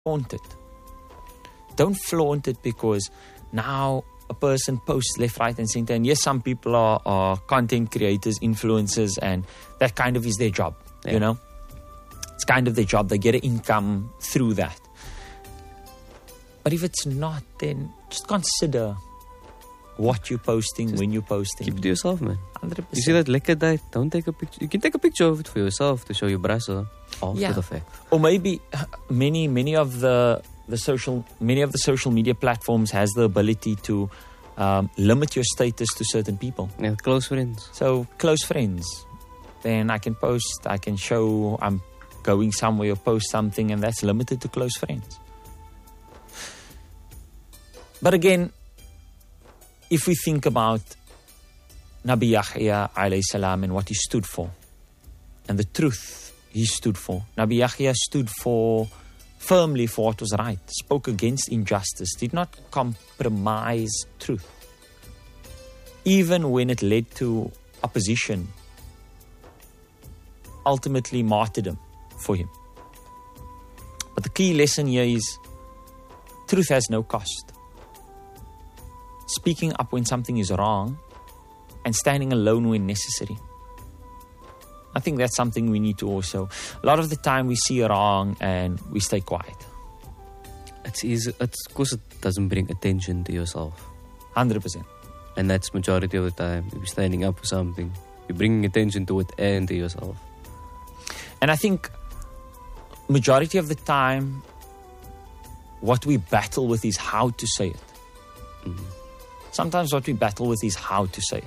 flaunt it. Don't flaunt it because now a person posts left, right and center. And yes, some people are content creators, influencers, and that kind of is their job, you know. It's kind of their job. They get an income through that. But if it's not, then just consider what you're posting, just when you're posting. Keep it to yourself, man. 100%. You see that lekker date, don't take a picture. You can take a picture of it for yourself to show your brasa after the fact. Or maybe many of the social media platforms has the ability to limit your status to certain people. Yeah, close friends. So close friends. Then I can post, I can show I'm going somewhere or post something, and that's limited to close friends. But again, if we think about Nabi Yahya alayhi salam and what he stood for, and the truth he stood for, Nabi Yahya stood firmly for what was right, spoke against injustice, did not compromise truth. Even when it led to opposition, ultimately martyrdom for him. But the key lesson here is truth has no cost. Speaking up when something is wrong and standing alone when necessary. I think that's something we need to also. A lot of the time we see wrong and we stay quiet. It's easy. It's because it doesn't bring attention to yourself. 100%. And that's majority of the time. If you're standing up for something, you're bringing attention to it and to yourself. And I think majority of the time, what we battle with is how to say it. Mm-hmm. Sometimes what we battle with is how to say it.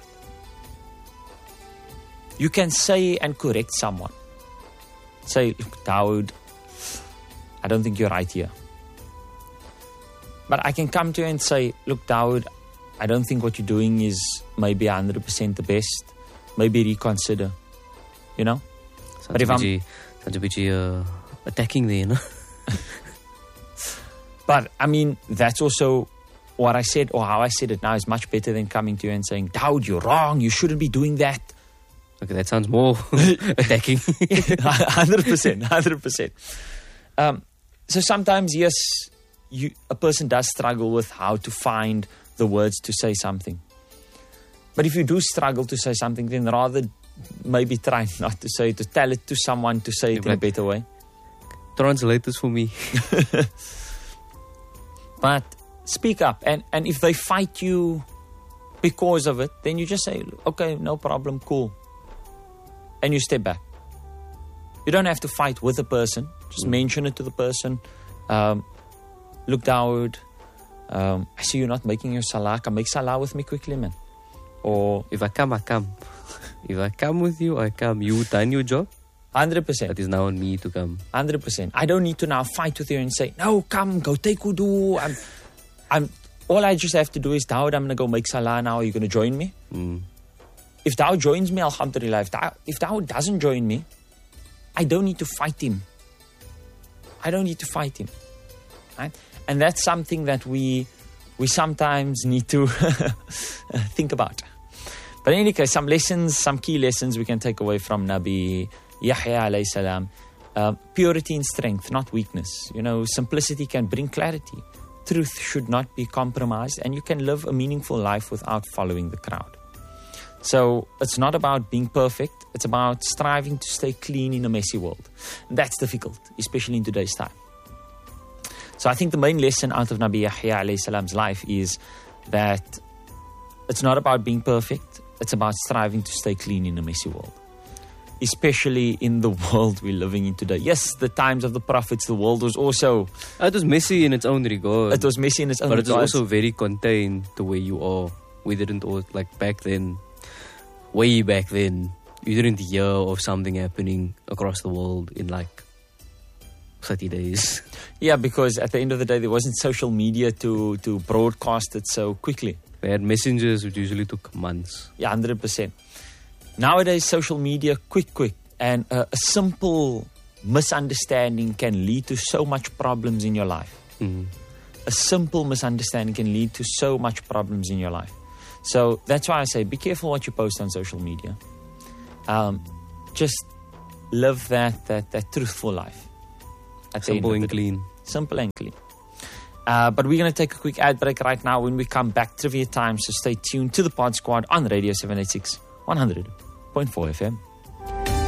You can say and correct someone. Say, look, Dawood, I don't think you're right here. But I can come to you and say, look, Dawood, I don't think what you're doing is maybe 100% the best. Maybe reconsider. You know? But if I'm attacking there, you know? But I mean, that's also what I said, or how I said it now is much better than coming to you and saying, Dawood, you're wrong. You shouldn't be doing that. Okay, that sounds more attacking. 100%. So sometimes, yes, a person does struggle with how to find the words to say something. But if you do struggle to say something, then rather maybe try not to say it, to tell it to someone to say it in a better way. Translate this for me. But speak up. And if they fight you because of it, then you just say, okay, no problem, cool. And you step back. You don't have to fight with the person. Just mention it to the person. Look, Dawood, I see you're not making your salah. Come make salah with me quickly, man. Or if I come, I come. If I come with you, I come. You done your job? 100%. That is now on me to come. 100%. I don't need to now fight with you and say, no, come, go take wudu. All I just have to do is, Dawood, I'm going to go make salah now. Are you going to join me? If Dawood joins me, alhamdulillah. If Dawood doesn't join me, I don't need to fight him. Right? And that's something that we sometimes need to think about. But in any case, some key lessons we can take away from Nabi Yahya alayhi salam. Purity and strength, not weakness. You know, simplicity can bring clarity. Truth should not be compromised, and you can live a meaningful life without following the crowd. So it's not about being perfect. It's about striving to stay clean in a messy world. And that's difficult, especially in today's time. So I think the main lesson out of Nabi Yahya alayhi salam's life is that it's not about being perfect. It's about striving to stay clean in a messy world. Especially in the world we're living in today. Yes, the times of the prophets, the world was also... It was messy in its own regard. It was messy in its own regard. But it was also very contained to where you are. We didn't all, like back then, way back then, you didn't hear of something happening across the world in like 30 days. Yeah, because at the end of the day, there wasn't social media to broadcast it so quickly. They had messengers which usually took months. Yeah, 100%. Nowadays, social media, quick. And a simple misunderstanding can lead to so much problems in your life. Mm-hmm. A simple misunderstanding can lead to so much problems in your life. So that's why I say, be careful what you post on social media. Just live that truthful life. Simple and clean. Simple and clean. But we're going to take a quick ad break right now. When we come back, trivia time. So stay tuned to the Pod Squad on Radio 786 100.4 FM.